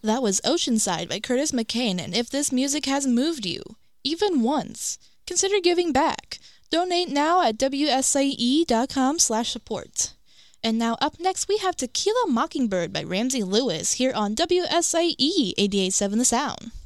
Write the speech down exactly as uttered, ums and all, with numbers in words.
That was Oceanside by Curtis McCain, and if this music has moved you, even once, consider giving back. Donate now at W S I E dot com slash support. And now up next we have Tequila Mockingbird by Ramsey Lewis here on W S I E eighty-eight point seven The Sound.